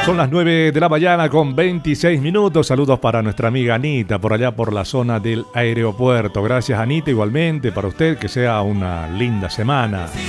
Son las 9 de la mañana con 26 minutos. Saludos para nuestra amiga Anita, por allá por la zona del aeropuerto. Gracias, Anita, igualmente para usted. Que sea una linda semana.